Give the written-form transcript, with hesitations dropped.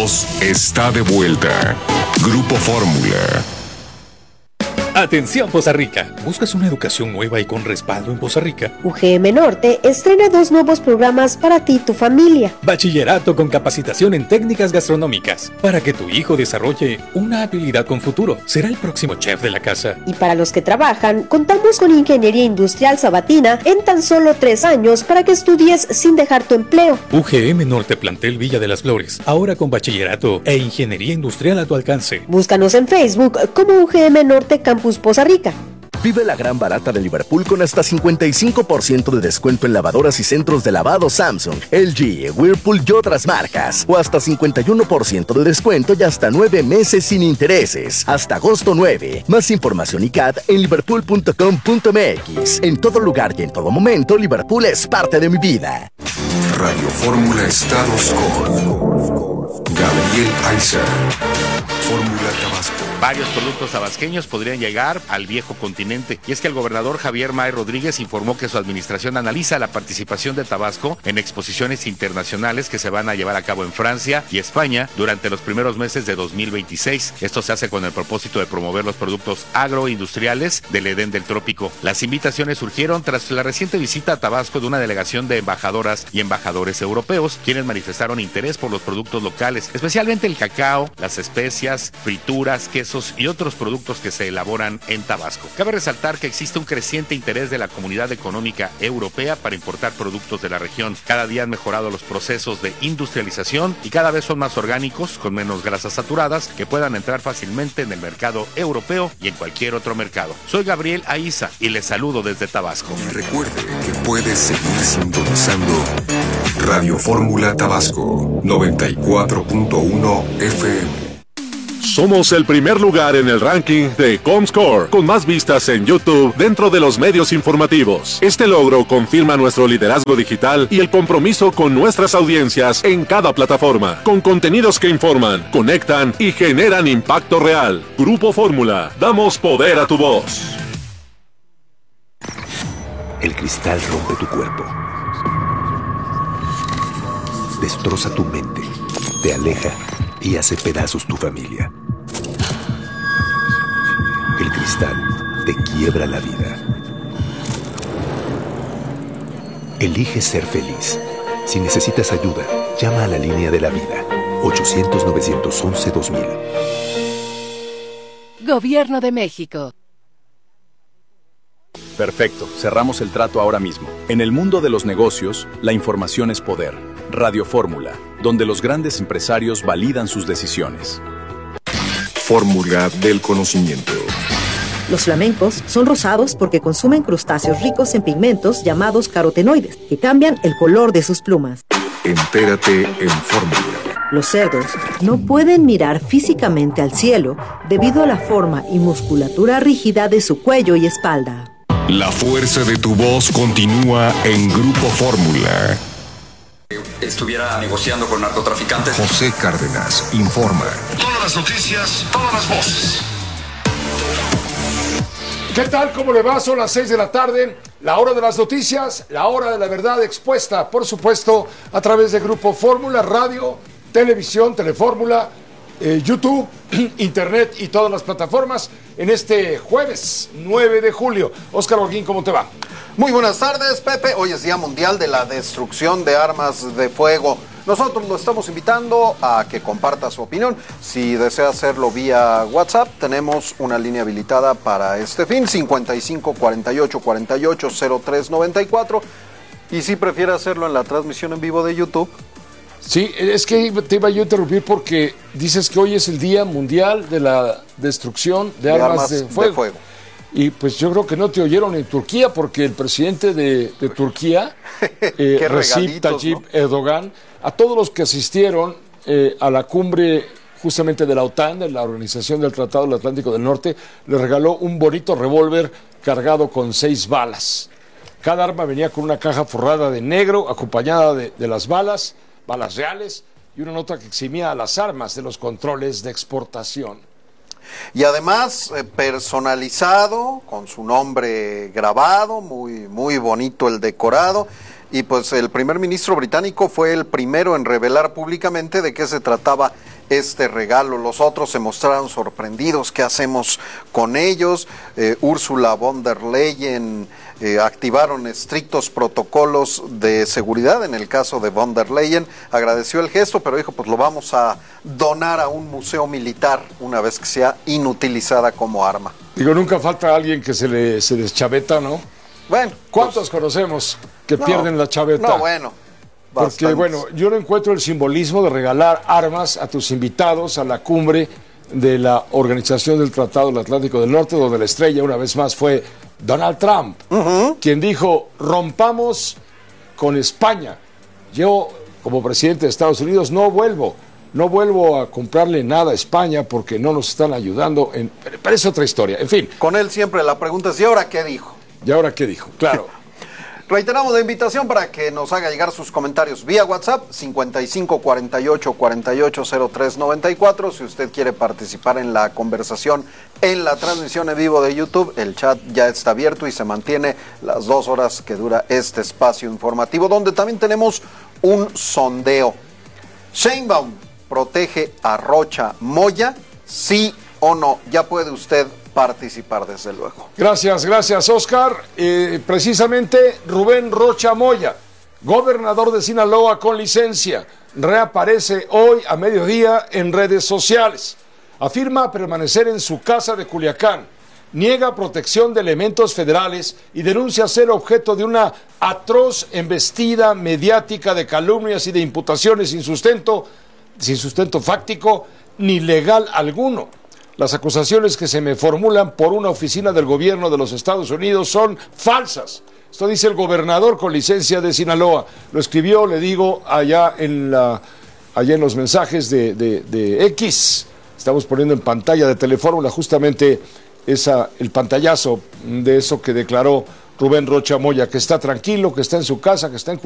voz está de vuelta. Grupo Fórmula. Atención Poza Rica, ¿buscas una educación nueva y con respaldo en Poza Rica? UGM Norte estrena 2 nuevos programas para ti y tu familia. Bachillerato con capacitación en técnicas gastronómicas, para que tu hijo desarrolle una habilidad con futuro. Será el próximo chef de la casa. Y para los que trabajan, contamos con Ingeniería Industrial Sabatina en tan solo 3 años para que estudies sin dejar tu empleo. UGM Norte Plantel Villa de las Flores, ahora con bachillerato e ingeniería industrial a tu alcance. Búscanos en Facebook como UGM Norte Campus Poza Rica. Vive la gran barata de Liverpool con hasta 55% de descuento en lavadoras y centros de lavado Samsung, LG, Whirlpool y otras marcas. O hasta 51% de descuento y hasta 9 meses sin intereses. Hasta agosto 9. Más información y CAT en liverpool.com.mx. En todo lugar y en todo momento, Liverpool es parte de mi vida. Radio Fórmula Estados con Gabriel Aiza. Fórmula Tabasco. Varios productos tabasqueños podrían llegar al viejo continente. Y es que el gobernador Javier May Rodríguez informó que su administración analiza la participación de Tabasco en exposiciones internacionales que se van a llevar a cabo en Francia y España durante los primeros meses de 2026. Esto se hace con el propósito de promover los productos agroindustriales del Edén del Trópico. Las invitaciones surgieron tras la reciente visita a Tabasco de una delegación de embajadoras y embajadores europeos, quienes manifestaron interés por los productos locales, especialmente el cacao, las especias, frituras, quesos y otros productos que se elaboran en Tabasco. Cabe resaltar que existe un creciente interés de la Comunidad Económica Europea para importar productos de la región. Cada día han mejorado los procesos de industrialización y cada vez son más orgánicos, con menos grasas saturadas, que puedan entrar fácilmente en el mercado europeo y en cualquier otro mercado. Soy Gabriel Aiza y les saludo desde Tabasco. Y recuerde que puede seguir sintonizando Radio Fórmula Tabasco 94.1 FM. Somos el primer lugar en el ranking de Comscore, con más vistas en YouTube dentro de los medios informativos. Este logro confirma nuestro liderazgo digital y el compromiso con nuestras audiencias en cada plataforma, con contenidos que informan, conectan y generan impacto real. Grupo Fórmula, damos poder a tu voz. El cristal rompe tu cuerpo, destroza tu mente, te aleja y hace pedazos tu familia. El cristal te quiebra la vida. Elige ser feliz. Si necesitas ayuda, llama a la línea de la vida. 800-911-2000. Gobierno de México. Perfecto, cerramos el trato ahora mismo. En el mundo de los negocios, la información es poder. Radio Fórmula, donde los grandes empresarios validan sus decisiones. Fórmula del conocimiento. Los flamencos son rosados porque consumen crustáceos ricos en pigmentos llamados carotenoides, que cambian el color de sus plumas. Entérate en Fórmula. Los cerdos no pueden mirar físicamente al cielo debido a la forma y musculatura rígida de su cuello y espalda. La fuerza de tu voz continúa en Grupo Fórmula. Estuviera negociando con narcotraficantes. José Cárdenas informa. Todas las noticias, todas las voces. ¿Qué tal? ¿Cómo le va? Son las 6 de la tarde, la hora de las noticias, la hora de la verdad expuesta, por supuesto, a través de Grupo Fórmula, radio, televisión, Telefórmula, YouTube, Internet y todas las plataformas en este jueves 9 de julio. Óscar Holguín, ¿cómo te va? Muy buenas tardes, Pepe. Hoy es Día Mundial de la Destrucción de Armas de Fuego. Nosotros lo estamos invitando a que comparta su opinión. Si desea hacerlo vía WhatsApp, tenemos una línea habilitada para este fin, 55 48 48 03 94. Y si prefiere hacerlo en la transmisión en vivo de YouTube. Sí, es que te iba yo a interrumpir porque dices que hoy es el Día Mundial de la Destrucción de Armas de Fuego. Y pues yo creo que no te oyeron en Turquía porque el presidente de Turquía, Recep Tayyip Erdogan, a todos los que asistieron a la cumbre justamente de la OTAN, de la Organización del Tratado del Atlántico del Norte, le regaló un bonito revólver cargado con 6 balas. Cada arma venía con una caja forrada de negro, acompañada de las balas reales, y una nota que eximía a las armas de los controles de exportación. Y además personalizado, con su nombre grabado, muy, muy bonito el decorado. Y pues el primer ministro británico fue el primero en revelar públicamente de qué se trataba este regalo. Los otros se mostraron sorprendidos. ¿Qué hacemos con ellos? Ursula von der Leyen activaron estrictos protocolos de seguridad. En el caso de von der Leyen, agradeció el gesto, pero dijo, pues lo vamos a donar a un museo militar una vez que sea inutilizada como arma. Digo, nunca falta alguien que se deschaveta, ¿no? Bueno. ¿Cuántos conocemos que pierden la chaveta? No, bueno. Porque, bueno, yo no encuentro el simbolismo de regalar armas a tus invitados a la cumbre de la Organización del Tratado del Atlántico del Norte, donde la estrella una vez más fue Donald Trump, quien dijo, rompamos con España. Yo, como presidente de Estados Unidos, no vuelvo a comprarle nada a España porque no nos están ayudando. Pero es otra historia, en fin. Con él siempre la pregunta es, ¿y ahora qué dijo? ¿Y ahora qué dijo? Claro. Reiteramos la invitación para que nos haga llegar sus comentarios vía WhatsApp 55 48 48 03 94. Si usted quiere participar en la conversación en la transmisión en vivo de YouTube, el chat ya está abierto y se mantiene las 2 horas que dura este espacio informativo, donde también tenemos un sondeo. Sheinbaum protege a Rocha Moya, ¿sí o no? Ya puede usted participar, desde luego. Gracias, Oscar. Precisamente Rubén Rocha Moya, gobernador de Sinaloa con licencia, reaparece hoy a mediodía en redes sociales. Afirma permanecer en su casa de Culiacán, niega protección de elementos federales y denuncia ser objeto de una atroz embestida mediática de calumnias y de imputaciones sin sustento fáctico ni legal alguno. Las acusaciones que se me formulan por una oficina del gobierno de los Estados Unidos son falsas. Esto dice el gobernador con licencia de Sinaloa. Lo escribió, le digo, allá en los mensajes de X. Estamos poniendo en pantalla de Telefórmula justamente el pantallazo de eso que declaró Rubén Rocha Moya, que está tranquilo, que está en su casa, que está en